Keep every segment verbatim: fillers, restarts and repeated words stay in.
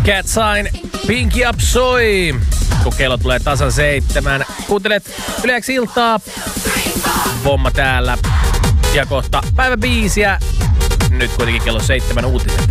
Cat Sign, Pinky Up soi. Kun kello tulee tasan seitsemän. Kuuntelet Yle X iltaa. Pomma täällä. Ja kohta päivä biisiä. Nyt kuitenkin kello seitsemän uutiset.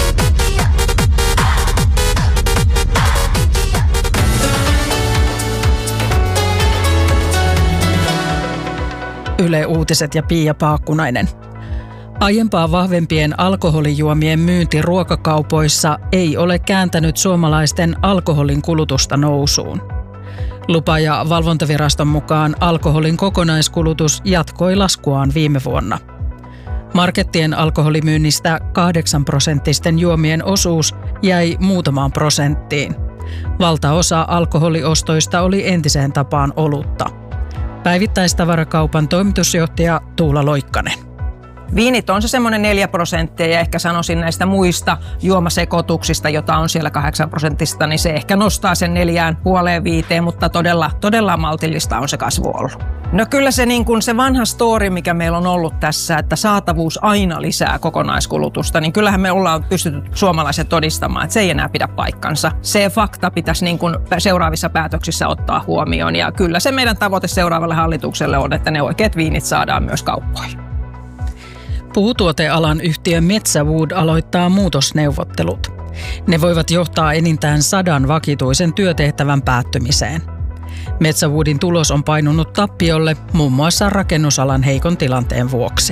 Yle Uutiset ja Pia Paakkunainen. Aiempaa vahvempien alkoholijuomien myynti ruokakaupoissa ei ole kääntänyt suomalaisten alkoholin kulutusta nousuun. Lupa- ja valvontaviraston mukaan alkoholin kokonaiskulutus jatkoi laskuaan viime vuonna. Markettien alkoholimyynnistä kahdeksan prosenttisten juomien osuus jäi muutamaan prosenttiin. Valtaosa alkoholiostoista oli entiseen tapaan olutta. Päivittäistavarakaupan toimitusjohtaja Tuula Loikkanen. Viinit on se semmoinen neljä prosenttia ja ehkä sanoisin näistä muista juomasekoituksista, jota on siellä kahdeksan prosenttista, niin se ehkä nostaa sen neljään puoleen viiteen, mutta todella, todella maltillista on se kasvu ollut. No kyllä se, niin kuin se vanha story, mikä meillä on ollut tässä, että saatavuus aina lisää kokonaiskulutusta, niin kyllähän me ollaan pystytty suomalaiset todistamaan, että se ei enää pidä paikkansa. Se fakta pitäisi niin kuin seuraavissa päätöksissä ottaa huomioon ja kyllä se meidän tavoite seuraavalle hallitukselle on, että ne oikeat viinit saadaan myös kauppoihin. Puutuotealan yhtiö Metsäwood aloittaa muutosneuvottelut. Ne voivat johtaa enintään sadan vakituisen työtehtävän päättymiseen. Metsäwoodin tulos on painunut tappiolle muun muassa rakennusalan heikon tilanteen vuoksi.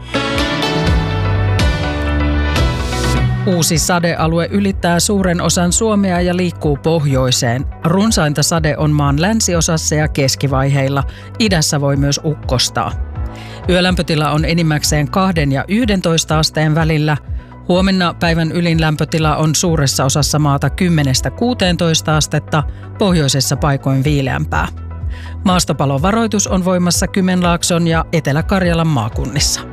Uusi sadealue ylittää suuren osan Suomea ja liikkuu pohjoiseen. Runsainta sade on maan länsiosassa ja keskivaiheilla. Idässä voi myös ukkostaa. Yölämpötila on enimmäkseen kahden ja yhdentoista asteen välillä. Huomenna päivän ylin lämpötila on suuressa osassa maata kymmenestä kuuteentoista astetta, pohjoisessa paikoin viileämpää. Maastopalovaroitus on voimassa Kymenlaakson ja Etelä-Karjalan maakunnissa.